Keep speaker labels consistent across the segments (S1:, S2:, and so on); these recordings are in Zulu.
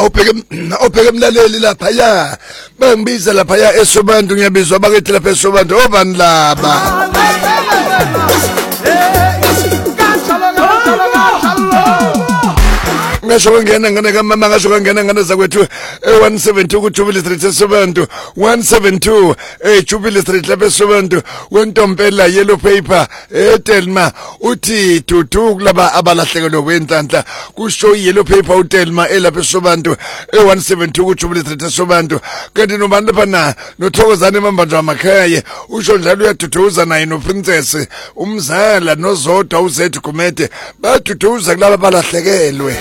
S1: awubheke emlaleli lapha ya bangibiza lapha ya eSobantu ngiyabizwa bakethi lapha eSobantu obani laba ngasho ngena ngane kamama ngasho ngena ngane zakwethu 172 ku Jubilee Street eSobantu 172 Jubilee Street lapha eSobantu wentompela yellow paper eTelma uthi tutu kulaba abalahlekelwe kwenhlanhla kusho yellow paper uTelma elapha eSobantu 172 ku Jubilee Street eSobantu kanti nobantu lapha na noThokozane Mambanjwa amakhaya usho njalo uyaduduza naye no Princess umzala noZodwa uZethu Gumede baduduza kulaba abalahlekelwe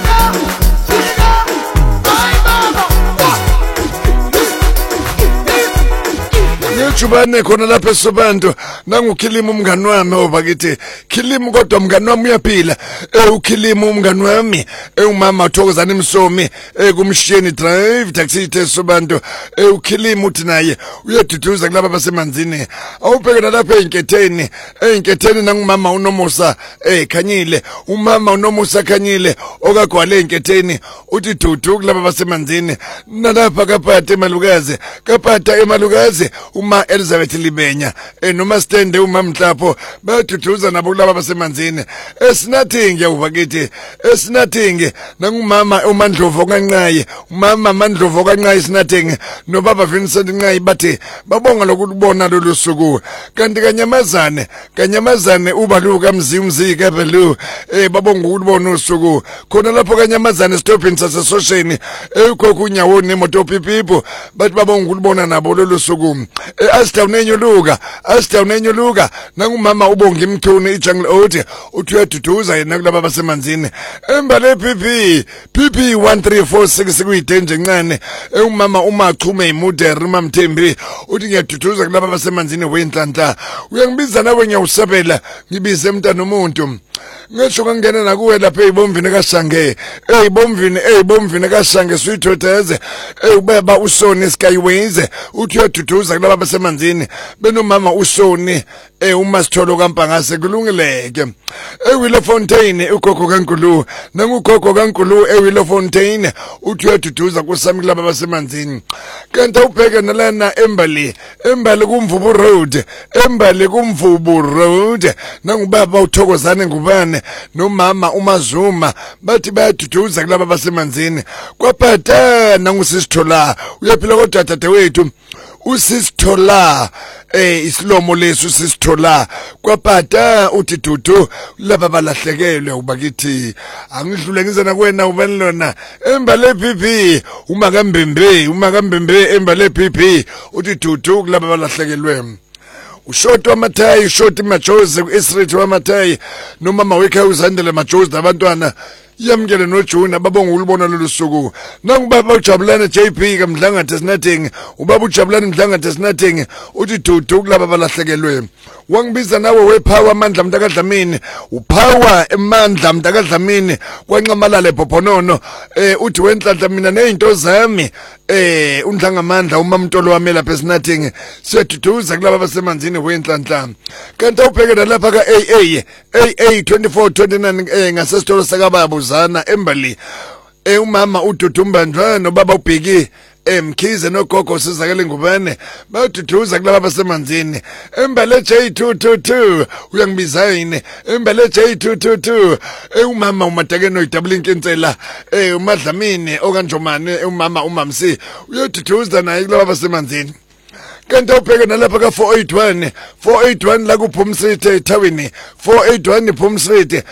S1: Jubane khona lapha eSobantu nanguKhilima umngani wami obakithi Khilima kodwa umngani wami uyaphila uKhilima umngani wami umama uThokozane Msomi kumshiyeni drive taxi eSobantu uKhilima uthi naye uyaduduza kulaba basemanzini awubhekela lapha einketheni nangumama uNomusa Khanyile umama uNomusa Khanyile okagwale einketheni uthi dudu kulaba basemanzini nalapha kaphatha emalukazi uma Elizabeth Libenya noma stende uma Mhlapho baduduza nabo kulaba basemanzini esinathing yawubakithi esinathing nangumama uMandlovu kaNqayi umama Mandlovu kaNqayi sinathing nobaba Vincent Nqayi bathi babonga lokubona lolu suku kanti kanyamazane ubaluka mzimzi kabelu babonga ukubona usuku khona lapho kanyamazane stopping sasesocialini ukhokho uNyawoni emoto pipipo bathi babonga ukubona nabo lolu suku asitawunenyuluka nangumama ubonga imthuni iJungle Oat uthi uyaduduza yena kulaba basemanzini embale PP 1346 kuyidenje encane umama uMachume imodern mamthembi uthi ngiyaduduza kulaba basemanzini wenhlanhla uyangibiza nawe ngiyawusabela ngibize emntana umuntu ngisho kangena nakuwe lapha eBomvini kaShange eBomvini kaShange suyithotheze ubaba uSoni Skyways uthi uyaduduza kulaba basemanzini benomama uSoni uMasitholo kaMpangase kulungileke eWillow ugogo kaNkulu nangugogo kaNkulu eWillow uthi uyaduduza kusami kulaba basemanzini kanti ubheke nalana embali kumvubu road nangubaba uThokozane Ngubane nomama uMazuma bathi bayaduduza kulaba basemanzini kwaphatha nangusisithola uyaphila kodwa dadewethu usisithola isilomo leso sisithola kwaphatha uthi dudu laba balahlekelwe ubakithi angidlule ngizana kuwena ubani lona embale PP umakambembe embale PP uthi dudu laba balahlekelwe ushoti wamathayi ushoti majozi ku-Street wamathayi nomama wekhe uzandele majozi abantwana yamkele noJune ababonga ulibona lolu suku nangubaba uJabulane JP kaMdlangathe sinathing ubaba uJabulane Mdlangathe sinathing uthi dudu kulaba balahlekelwe wangibiza nawe wepower amandla mntakadlamini upower emandla mntakadlamini kwanqamalale Bhobhonono uthi wenhlanhla mina nezinto zami undlangamandla umamntolo wami lapha sinathing siyaduduza kulaba basemanzini wenhlanhla kanti ubhekela lapha ka AA 2429 ngasesitolo sakababa Zana embali umama uDudu Mbanjwa nobaba uBheki Mkhize nogogo sizakele Ngubane baduduza kulaba basemanzini embale J222 uyangibiza yini embale J222 umama uMatakeno idouble inkintsela uMadlamini okanjomane umama uMamsi uyaduduza naye kulaba basemanzini kanti ubheke nalapha ka 481 la kuPhumsithe eThawini 481 Phumsithe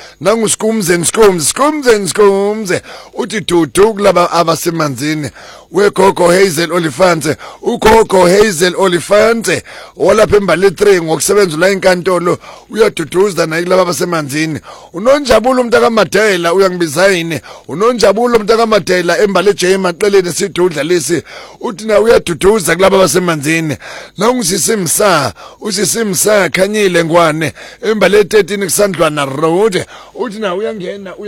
S1: nanguSkumze uthi dudu kulaba abasemanzini wegogo Hazel Olifanze ugogo Hazel Olifanze olapha embali 3 ngokusebenza la enkantolo uyaduduza naye kulaba abasemanzini unonjabulo umntakaMadela uyangibiza yini unonjabulo umntakaMadela embali J Maqeleni sidudla lesi uthi na uyaduduza kulaba abasemanzini nangusisimsa Khanyile Ngwane embale 13 kusandlwana road uthi na uyangena